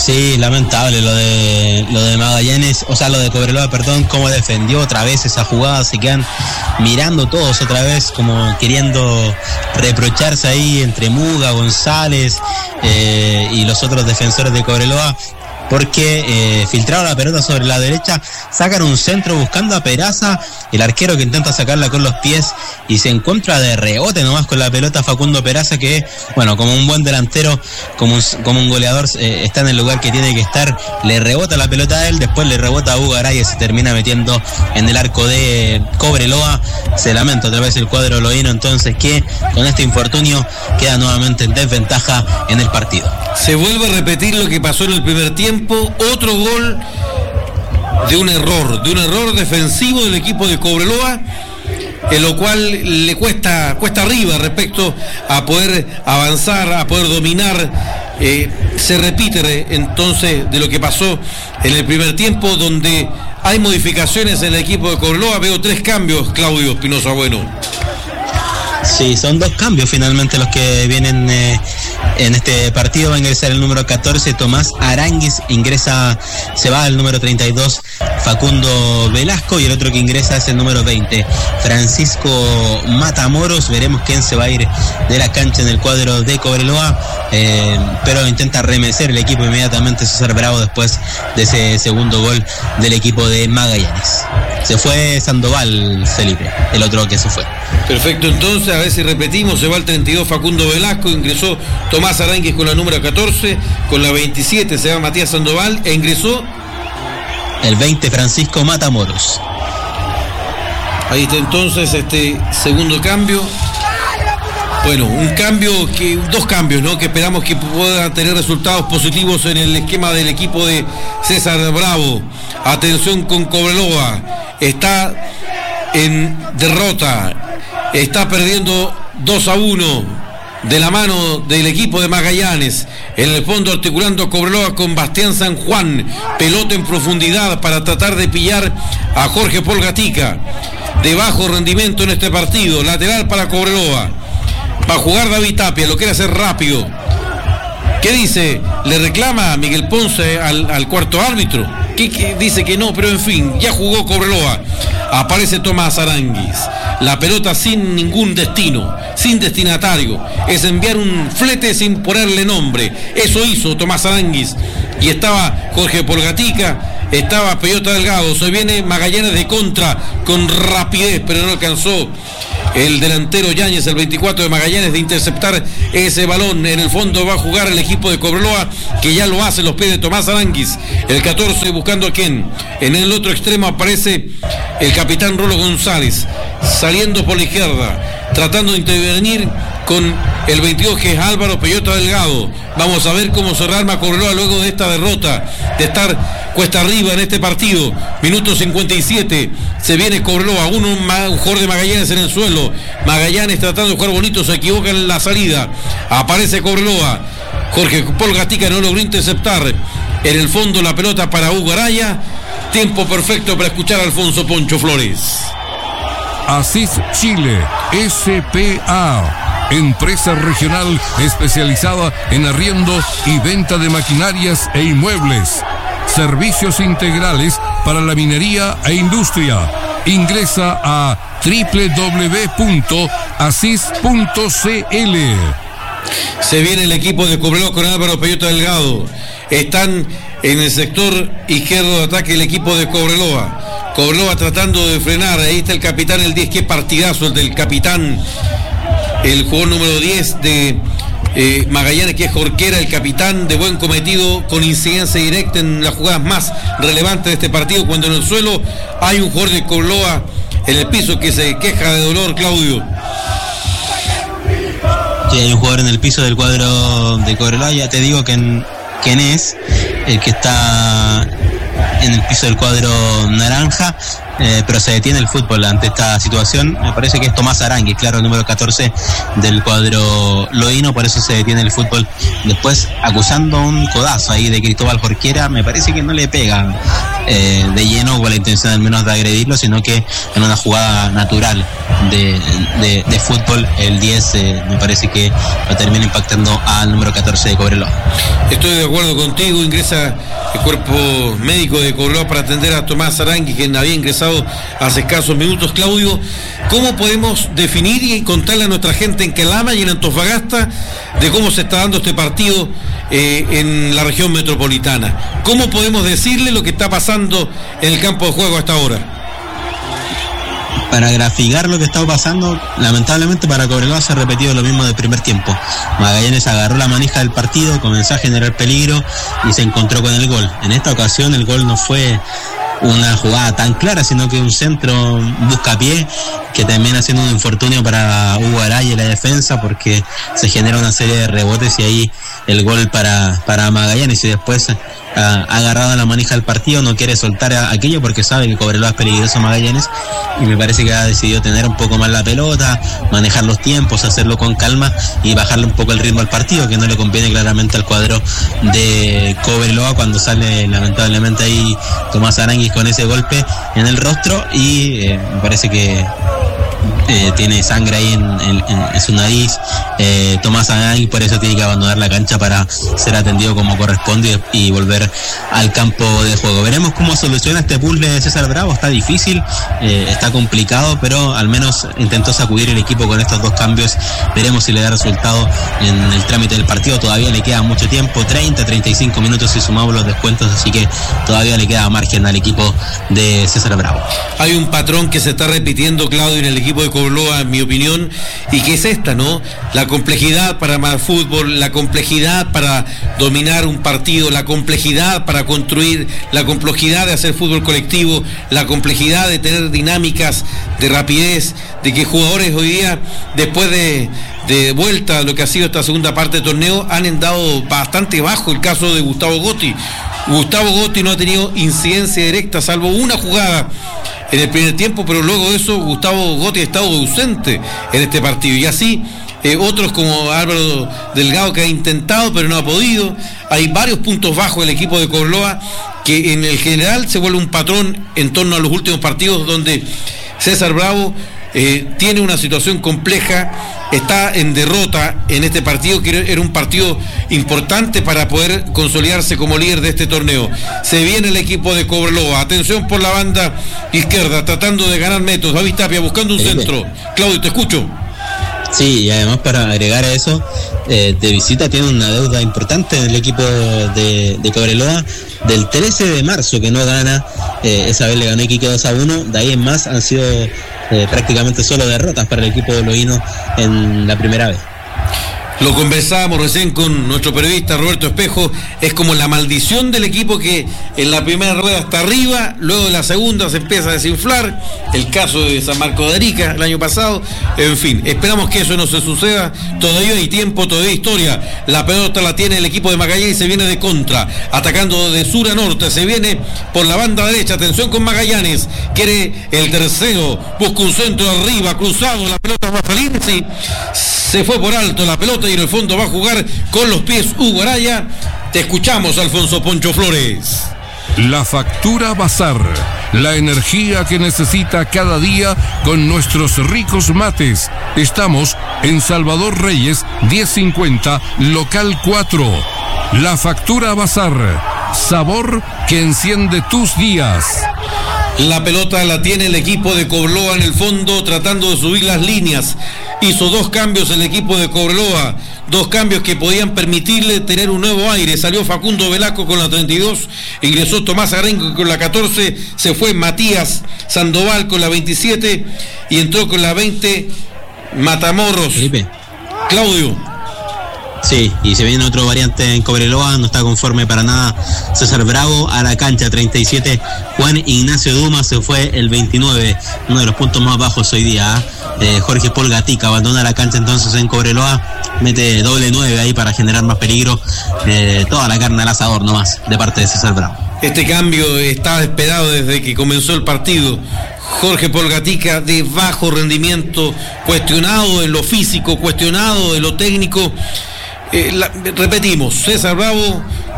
Sí, lamentable lo de Magallanes, o sea, lo de Cobreloa, perdón, cómo defendió otra vez esa jugada. Se quedan mirando todos otra vez, como queriendo reprocharse ahí entre Muga, González y los otros defensores de Cobreloa, porque filtraron la pelota sobre la derecha, sacan un centro buscando a Peraza, el arquero que intenta sacarla con los pies y se encuentra de rebote nomás con la pelota Facundo Peraza, que bueno, como un buen delantero, como un goleador, está en el lugar que tiene que estar, le rebota la pelota a él, después le rebota a Hugo Araya y se termina metiendo en el arco de Cobreloa. Se lamenta otra vez el cuadro loíno, entonces, que con este infortunio queda nuevamente en desventaja en el partido. Se vuelve a repetir lo que pasó en el primer tiempo, otro gol de un error defensivo del equipo de Cobreloa, en lo cual le cuesta arriba respecto a poder avanzar, a poder dominar. Se repite entonces de lo que pasó en el primer tiempo, donde hay modificaciones en el equipo de Cobreloa. Veo 3 cambios, Claudio Espinosa Bueno. Sí, son 2 cambios finalmente los que vienen en este partido. Va a ingresar el número 14, Tomás Aránguiz, se va el número 32, Facundo Velasco, y el otro que ingresa es el número 20, Francisco Matamoros. Veremos quién se va a ir de la cancha en el cuadro de Cobreloa, pero intenta remecer el equipo inmediatamente César Bravo después de ese segundo gol del equipo de Magallanes. Se fue Sandoval, Felipe, el otro que se fue. Perfecto, entonces a ver si repetimos. Se va el 32 Facundo Velasco, ingresó Tomás Aránguiz con la número 14, con la 27 se va Matías Sandoval e ingresó el 20 Francisco Matamoros. Ahí está entonces este segundo cambio. Bueno, dos cambios, ¿no? Que esperamos que puedan tener resultados positivos en el esquema del equipo de César Bravo. Atención con Cobreloa, está en derrota, está perdiendo 2-1 de la mano del equipo de Magallanes. En el fondo articulando Cobreloa con Bastián San Juan, pelota en profundidad para tratar de pillar a Jorge Polgatica, de bajo rendimiento en este partido. Lateral para Cobreloa, va a jugar David Tapia, lo quiere hacer rápido. ¿Qué dice? Le reclama a Miguel Ponce al cuarto árbitro, que dice que no, pero en fin, ya jugó Cobreloa. Aparece Tomás Aránguiz, la pelota sin ningún destino, sin destinatario, es enviar un flete sin ponerle nombre. Eso hizo Tomás Aránguiz, y estaba Jorge Polgatica, estaba Peyota Delgado. Se viene Magallanes de contra con rapidez, pero no alcanzó el delantero Yáñez, el 24 de Magallanes, de interceptar ese balón. En el fondo va a jugar el equipo de Cobreloa, que ya lo hace los pies de Tomás Aránguiz. El 14 buscando a quién. En el otro extremo aparece el capitán Rolo González, saliendo por la izquierda, tratando de intervenir con el 22, que es Álvaro Peyota Delgado. Vamos a ver cómo se rearma Cobreloa luego de esta derrota, de estar cuesta arriba en este partido. Minuto 57, se viene Cobreloa, un jugador de Magallanes en el suelo. Magallanes tratando de jugar bonito, se equivoca en la salida. Aparece Cobreloa, Jorge Polgatica no logró interceptar. En el fondo la pelota para Hugo Araya. Tiempo perfecto para escuchar a Alfonso Poncho Flores. Asís Chile, S.P.A., empresa regional especializada en arriendo y venta de maquinarias e inmuebles. Servicios integrales para la minería e industria. Ingresa a www.asis.cl. Se viene el equipo de Cobreloa con Álvaro Peyota Delgado. Están en el sector izquierdo de ataque el equipo de Cobreloa. Cobreloa tratando de frenar. Ahí está el capitán, el 10. Qué partidazo el del capitán, el jugador número 10 de Magallanes, que es Jorquera, el capitán, de buen cometido, con incidencia directa en las jugadas más relevantes de este partido. Cuando en el suelo hay un jugador de Cobreloa en el piso que se queja de dolor, Claudio. Sí, hay un jugador en el piso del cuadro de Cobreloa. Ya te digo quién es el que está en el piso del cuadro naranja, pero se detiene el fútbol ante esta situación. Me parece que es Tomás Aránguiz, claro, el número 14 del cuadro loíno, por eso se detiene el fútbol. Después acusando un codazo ahí de Cristóbal Jorquera, me parece que no le pega de lleno con la intención al menos de agredirlo, sino que en una jugada natural de fútbol, el 10 me parece que lo termina impactando al número 14 de Cobreloa. Estoy de acuerdo contigo. Ingresa el cuerpo médico de Cobreloa para atender a Tomás Arangui, quien había ingresado hace escasos minutos. Claudio, ¿cómo podemos definir y contarle a nuestra gente en Calama y en Antofagasta de cómo se está dando este partido en la región metropolitana? ¿Cómo podemos decirle lo que está pasando en el campo de juego hasta ahora? Para graficar lo que estaba pasando, lamentablemente para Cobreloa se ha repetido lo mismo del primer tiempo. Magallanes agarró la manija del partido, comenzó a generar peligro y se encontró con el gol. En esta ocasión el gol no fue una jugada tan clara, sino que un centro buscapié que termina siendo un infortunio para Hugo Araya y la defensa, porque se genera una serie de rebotes y ahí el gol para Magallanes, y después ha agarrado la manija del partido, no quiere soltar aquello porque sabe que Cobreloa es peligroso Magallanes, y me parece que ha decidido tener un poco más la pelota, manejar los tiempos, hacerlo con calma y bajarle un poco el ritmo al partido, que no le conviene claramente al cuadro de Cobreloa cuando sale lamentablemente ahí Tomás Aránguiz con ese golpe en el rostro, y me parece que tiene sangre ahí en su nariz, Tomás Aránguiz, por eso tiene que abandonar la cancha para ser atendido como corresponde y volver al campo de juego. Veremos cómo soluciona este puzzle de César Bravo. Está difícil, está complicado, pero al menos intentó sacudir el equipo con estos dos cambios. Veremos si le da resultado en el trámite del partido. Todavía le queda mucho tiempo, 35 minutos si sumamos los descuentos, así que todavía le queda margen al equipo de César Bravo. Hay un patrón que se está repitiendo, Claudio, en el equipo de Cobreloa, en mi opinión, y que es esta, ¿no? La complejidad para más fútbol, la complejidad para dominar un partido, la complejidad para construir, la complejidad de hacer fútbol colectivo, la complejidad de tener dinámicas de rapidez, de que jugadores hoy día, después de vuelta a lo que ha sido esta segunda parte del torneo, han andado bastante bajo. El caso de Gustavo Gotti. Gustavo Gotti no ha tenido incidencia directa, salvo una jugada en el primer tiempo, pero luego de eso Gustavo Gotti ha estado ausente en este partido, y así otros como Álvaro Delgado, que ha intentado pero no ha podido. Hay varios puntos bajos del equipo de Cobreloa, que en el general se vuelve un patrón en torno a los últimos partidos, donde César Bravo tiene una situación compleja, está en derrota en este partido, que era un partido importante para poder consolidarse como líder de este torneo. Se viene el equipo de Cobreloa, atención por la banda izquierda, tratando de ganar metros, David Tapia buscando un centro. Claudio, te escucho. Sí, y además para agregar a eso, de visita tiene una deuda importante en el equipo de Cobreloa, del 13 de marzo que no gana. Esa vez le ganó Iquique 2-1, de ahí en más han sido prácticamente solo derrotas para el equipo de Loíno en la primera vez. Lo conversábamos recién con nuestro periodista Roberto Espejo, es como la maldición del equipo que en la primera rueda está arriba, luego en la segunda se empieza a desinflar, el caso de San Marcos de Arica el año pasado, en fin, esperamos que eso no se suceda, todavía hay tiempo, todavía hay historia. La pelota la tiene el equipo de Magallanes y se viene de contra, atacando de sur a norte, se viene por la banda derecha, atención con Magallanes, quiere el tercero, busca un centro arriba, cruzado, la pelota va a salir, sí, se fue por alto la pelota y en el fondo va a jugar con los pies Hugo Araya. Te escuchamos, Alfonso Poncho Flores. La Factura Bazar, la energía que necesita cada día con nuestros ricos mates. Estamos en Salvador Reyes 1050, local 4. La Factura Bazar, sabor que enciende tus días. La pelota la tiene el equipo de Cobreloa en el fondo, tratando de subir las líneas. Hizo dos cambios el equipo de Cobreloa, dos cambios que podían permitirle tener un nuevo aire. Salió Facundo Velasco con la 32, ingresó Tomás Aránguiz con la 14, se fue Matías Sandoval con la 27 y entró con la 20 Matamoros. Felipe. Claudio. Sí, y se viene otro variante en Cobreloa, no está conforme para nada César Bravo, a la cancha 37, Juan Ignacio Duma, se fue el 29, uno de los puntos más bajos hoy día. Jorge Paul Gatica abandona la cancha entonces en Cobreloa, mete doble 9 ahí para generar más peligro, toda la carne al asador nomás de parte de César Bravo. Este cambio estaba esperado desde que comenzó el partido. Jorge Paul Gatica, de bajo rendimiento, cuestionado en lo físico, cuestionado en lo técnico. Repetimos, César Bravo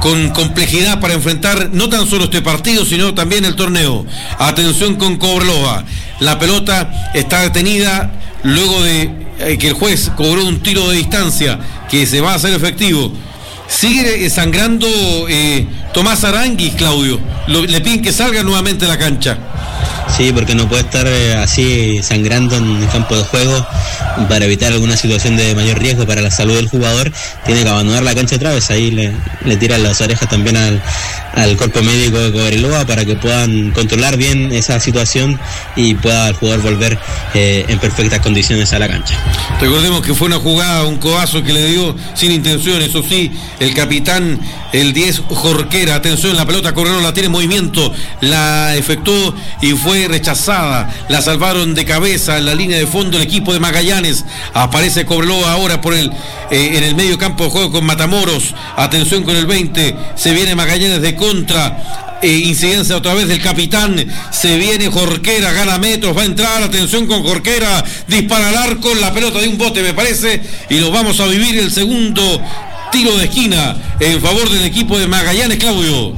con complejidad para enfrentar no tan solo este partido, sino también el torneo. Atención con Cobreloa. La pelota está detenida luego de que el juez cobró un tiro de distancia que se va a hacer efectivo. Sigue sangrando Tomás Aranguis, Claudio. Le piden que salga nuevamente a la cancha. Sí, porque no puede estar así sangrando en el campo de juego para evitar alguna situación de mayor riesgo para la salud del jugador. Tiene que abandonar la cancha otra vez. Ahí le tiran las orejas también al cuerpo médico de Cobreloa para que puedan controlar bien esa situación y pueda el jugador volver en perfectas condiciones a la cancha. Recordemos que fue una jugada, un codazo que le dio sin intención, eso sí, el capitán, el 10 Jorquera. Atención, la pelota Cobreloa la tiene en movimiento, la efectuó y fue rechazada, la salvaron de cabeza en la línea de fondo el equipo de Magallanes. Aparece Cobreloa ahora en el medio campo de juego con Matamoros. Atención con el 20, se viene Magallanes de contra. Incidencia otra vez del capitán, se viene Jorquera, gana metros, va a entrar, atención con Jorquera, dispara al arco, la pelota de un bote me parece, y lo vamos a vivir el segundo tiro de esquina en favor del equipo de Magallanes, Claudio.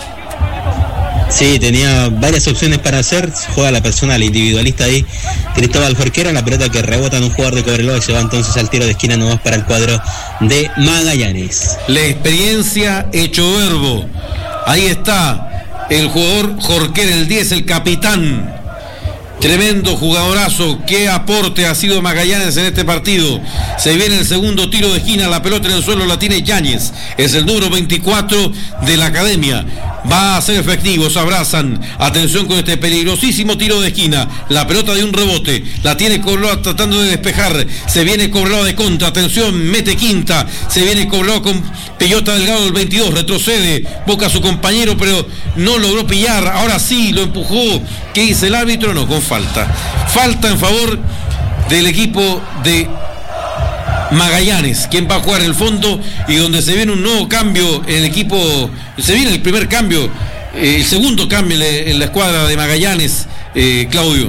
Sí, tenía varias opciones para hacer, juega la persona, el individualista ahí, Cristóbal Jorquera, la pelota que rebota en un jugador de Cobreloa y se va entonces al tiro de esquina nomás para el cuadro de Magallanes. La experiencia hecho verbo, ahí está el jugador Jorquera, el 10, el capitán. Tremendo jugadorazo, qué aporte ha sido Magallanes en este partido. Se viene el segundo tiro de esquina, la pelota en el suelo la tiene Yáñez, es el número 24 de la academia. Va a ser efectivo, se abrazan. Atención con este peligrosísimo tiro de esquina. La pelota de un rebote, la tiene Cobreloa tratando de despejar. Se viene Cobreloa de contra, atención, mete quinta. Se viene Cobreloa con Pellota Delgado, el 22, retrocede, busca a su compañero, pero no logró pillar. Ahora sí, lo empujó. ¿Qué dice el árbitro? No, con falta. Falta en favor del equipo de Magallanes, quien va a jugar el fondo y donde se viene un nuevo cambio en el equipo, se viene el primer cambio, el segundo cambio en la escuadra de Magallanes, Claudio.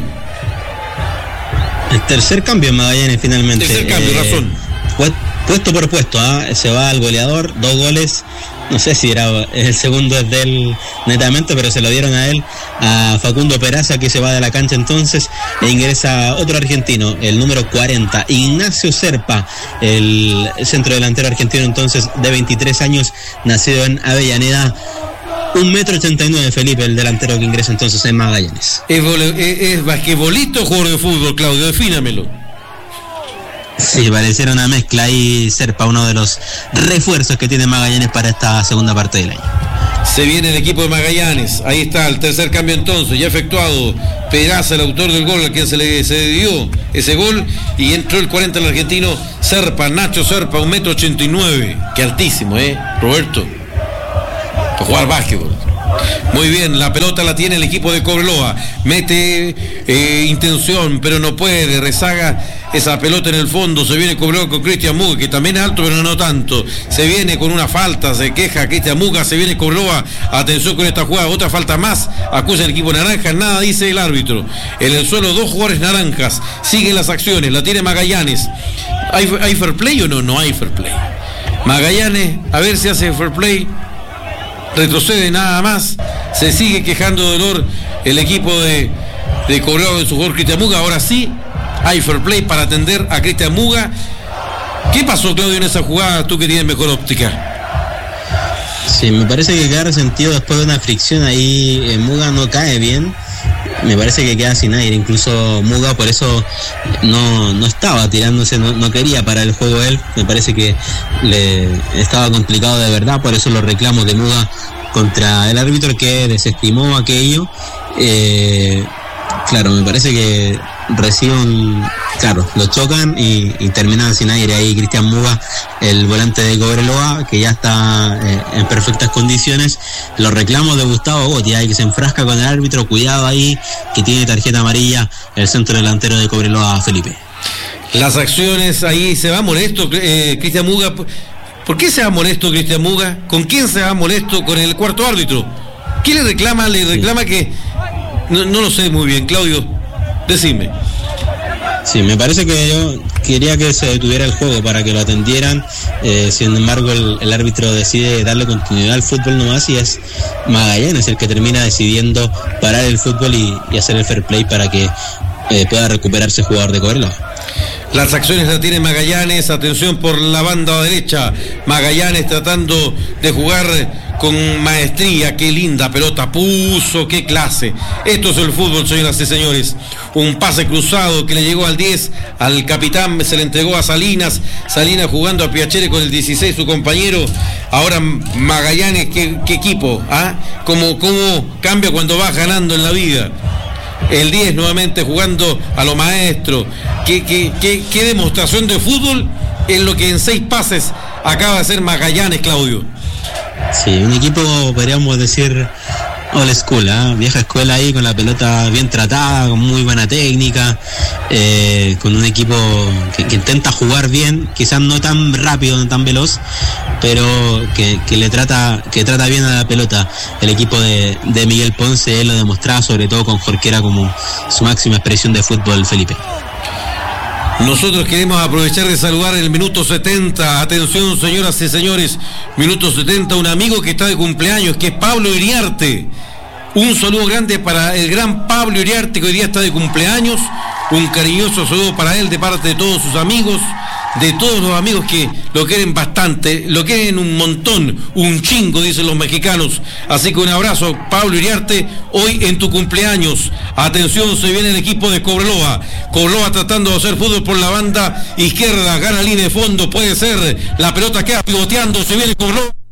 El tercer cambio en Magallanes finalmente. Tercer cambio, razón. Puesto por puesto, se va al goleador, 2 goles. No sé si era el segundo es de él netamente, pero se lo dieron a él, a Facundo Peraza, que se va de la cancha entonces, e ingresa otro argentino, el número 40, Ignacio Serpa, el centro delantero argentino entonces de 23 años, nacido en Avellaneda. 1,89 m, Felipe, el delantero que ingresa entonces en Magallanes. ¿Es basquetbolista o jugador de fútbol, Claudio? Defínamelo. Sí, pareciera una mezcla ahí, Serpa, uno de los refuerzos que tiene Magallanes para esta segunda parte del año. Se viene el equipo de Magallanes, ahí está el tercer cambio entonces, ya efectuado. Peraza, el autor del gol, a quien se dio ese gol, y entró el 40 el argentino Serpa, Nacho Serpa, 1,89 m, qué altísimo, Roberto, para jugar básquetbol. Muy bien, la pelota la tiene el equipo de Cobreloa, mete intención, pero no puede, rezaga esa pelota en el fondo. Se viene Cobreloa con Cristian Muga, que también es alto, pero no tanto. Se viene con una falta, se queja Cristian Muga, se viene Cobreloa, atención con esta jugada, otra falta más, acusa el equipo naranja, nada dice el árbitro. En el suelo 2 jugadores naranjas, siguen las acciones, la tiene Magallanes. ¿Hay fair play o no? No hay fair play. Magallanes, a ver si hace fair play. Retrocede nada más, se sigue quejando de dolor el equipo de Cobreloa de su jugador Cristian Muga. Ahora sí hay fair play para atender a Cristian Muga. ¿Qué pasó, Claudio, en esa jugada, tú que tienes mejor óptica? Sí, me parece que queda resentido después de una fricción ahí. Muga no cae bien, me parece que queda sin aire, incluso Muga por eso no estaba tirándose, no quería parar el juego él, me parece que le estaba complicado de verdad, por eso los reclamos de Muga contra el árbitro, que desestimó aquello. Claro, me parece que lo chocan y terminan sin aire ahí Cristian Muga, el volante de Cobreloa, que ya está en perfectas condiciones. Los reclamos de Gustavo Gotti, ahí que se enfrasca con el árbitro, cuidado ahí, que tiene tarjeta amarilla el centro delantero de Cobreloa, Felipe. Las acciones, ahí se va molesto Cristian Muga. ¿Por qué se va molesto Cristian Muga? ¿Con quién se va molesto? Con el cuarto árbitro. ¿Qué le reclama? Le reclama sí. Que no lo sé muy bien, Claudio, decime. Sí, me parece que quería que se detuviera el juego para que lo atendieran. Sin embargo, el árbitro decide darle continuidad al fútbol nomás, y es Magallanes el que termina decidiendo parar el fútbol y hacer el fair play para que pueda recuperarse el jugador de Cobreloa. Las acciones la tiene Magallanes, atención por la banda derecha, Magallanes tratando de jugar con maestría, qué linda pelota puso, qué clase. Esto es el fútbol, señoras y señores. Un pase cruzado que le llegó al 10, al capitán, se le entregó a Salinas jugando a Piacere con el 16, su compañero. Ahora Magallanes, qué equipo, cómo cambia cuando va ganando en la vida. El 10 nuevamente jugando a lo maestro. Qué demostración de fútbol en lo que en 6 pases acaba de hacer Magallanes, Claudio. Sí, un equipo, podríamos decir, old school, vieja escuela ahí, con la pelota bien tratada, con muy buena técnica, con un equipo que intenta jugar bien, quizás no tan rápido, no tan veloz, pero que trata bien a la pelota. El equipo de Miguel Ponce, él lo demostraba, sobre todo con Jorquera como su máxima expresión de fútbol, Felipe. Nosotros queremos aprovechar de saludar el minuto 70. Atención, señoras y señores, minuto 70, un amigo que está de cumpleaños, que es Pablo Iriarte. Un saludo grande para el gran Pablo Iriarte, que hoy día está de cumpleaños. Un cariñoso saludo para él de parte de todos sus amigos, de todos los amigos que lo quieren bastante, lo quieren un montón, un chingo, dicen los mexicanos. Así que un abrazo, Pablo Iriarte, hoy en tu cumpleaños. Atención, se viene el equipo de Cobreloa. Cobreloa tratando de hacer fútbol por la banda izquierda, gana línea de fondo, puede ser, la pelota queda pivoteando, se viene Cobreloa.